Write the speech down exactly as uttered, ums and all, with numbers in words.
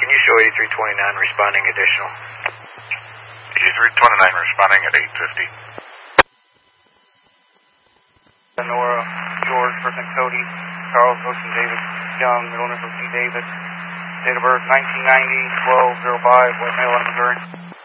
Can you show eighty-three twenty-nine responding additional? eighty-three twenty-nine responding at eight fifty. Nora, George, person Cody, Charles, Ocean David, Young, middle initial C. David, date of birth nineteen ninety, twelve oh five, West Maryland, Missouri.